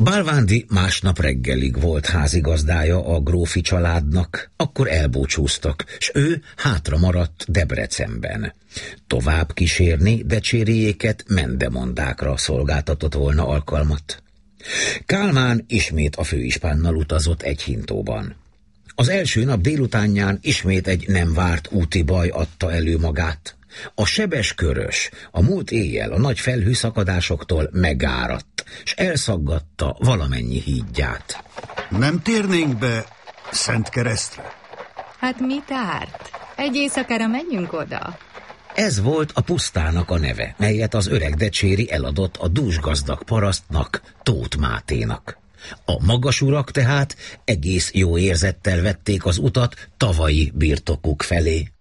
Bálvándi másnap reggelig volt házigazdája a grófi családnak, akkor elbúcsúztak, s ő hátra maradt Debrecenben. Tovább kísérni Decsériéket Mendemondákra szolgáltatott volna alkalmat. Kálmán ismét a főispánnal utazott egy hintóban. Az első nap délutánján ismét egy nem várt úti baj adta elő magát. A sebes körös a múlt éjjel a nagy felhőszakadásoktól megáradt, s elszaggatta valamennyi hídját. Nem térnénk be Szentkeresztre? Hát mit árt? Egy éjszakára menjünk oda. Ez volt a pusztának a neve, melyet az öreg Decséri eladott a dúsgazdag parasztnak, Tóth Máténak. A magasurak tehát egész jó érzettel vették az utat tavalyi birtokuk felé.